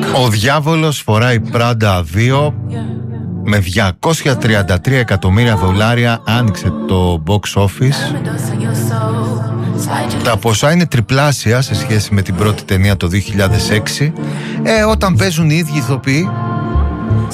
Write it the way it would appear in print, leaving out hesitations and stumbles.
Ο Διάβολος φοράει Prada 2 με 233 εκατομμύρια δολάρια άνοιξε το box office. Τα ποσά είναι τριπλάσια σε σχέση με την πρώτη ταινία το 2006. Όταν παίζουν οι ίδιοι ηθοποιοί